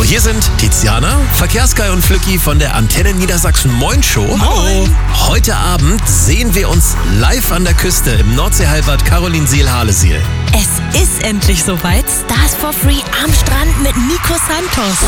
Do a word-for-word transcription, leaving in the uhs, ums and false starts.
hier sind Tiziana, Verkehrsguy und Flücki von der Antenne Niedersachsen Moin Show. Moin. Heute Abend sehen wir uns live an der Küste im Nordseehallenbad Carolinsiel-Halesiel. Es ist endlich soweit. Stars for Free am Strand mit Nico Santos.